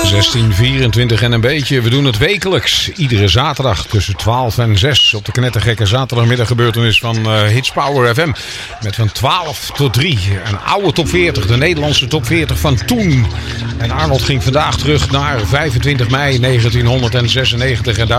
16:24 en een beetje. We doen het wekelijks. Iedere zaterdag tussen 12 en 6 op de knettergekke zaterdagmiddaggebeurtenis van Hits Power FM. Met van 12 tot 3. Een oude top 40, de Nederlandse top 40 van toen. En Arnold ging vandaag terug naar 25 mei 1996. En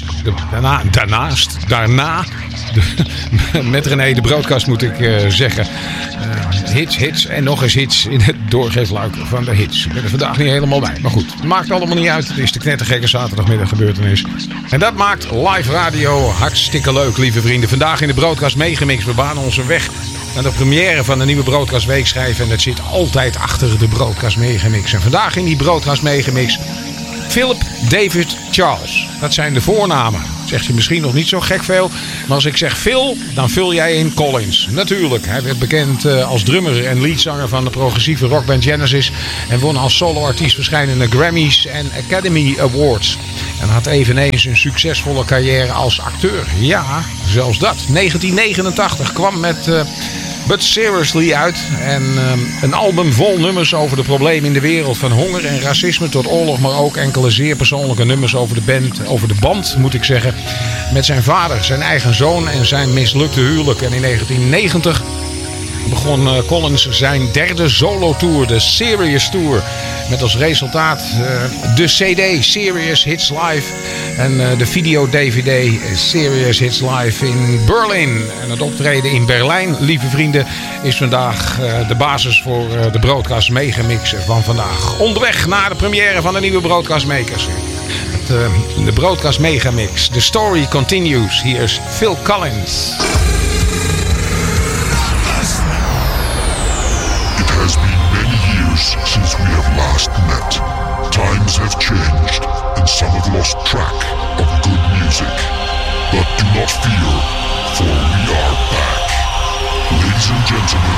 daarna, met René de Broadcast moet ik zeggen. Hits en nog eens hits in het doorgeefluik van de hits. Ik ben er vandaag niet helemaal bij. Maar goed, het maakt allemaal niet uit. Het is de knettergekke zaterdagmiddaggebeurtenis. En dat maakt live radio hartstikke leuk, lieve vrienden. Vandaag in de Broadcast Megamix. We banen onze weg naar de première van de nieuwe Broadcast Weekschijf. En dat zit altijd achter de Broadcast Megamix. En vandaag in die Broadcast Megamix Philip, David, Charles. Dat zijn de voornamen. Zeg je misschien nog niet zo gek veel. Maar als ik zeg Phil, dan vul jij in Collins. Natuurlijk, hij werd bekend als drummer en leadzanger van de progressieve rockband Genesis. En won als soloartiest verschillende Grammys en Academy Awards. En had eveneens een succesvolle carrière als acteur. Ja, zelfs dat. 1989 kwam met But Seriously uit. En een album vol nummers over de problemen in de wereld. Van honger en racisme tot oorlog. Maar ook enkele zeer persoonlijke nummers over de band moet ik zeggen. Met zijn vader, zijn eigen zoon en zijn mislukte huwelijk. En in 1990 begon Collins zijn derde solo-tour, de Serious Tour. Met als resultaat de CD Serious Hits Live en de video-DVD Serious Hits Live in Berlin. En het optreden in Berlijn, lieve vrienden, is vandaag de basis voor de Broadcast Megamix van vandaag. Onderweg naar de première van de nieuwe Broadcast Makers. De Broadcast Megamix. The story continues. Hier is Phil Collins. Since we have last met, times have changed and some have lost track of good music. But do not fear, for we are back. Ladies and gentlemen,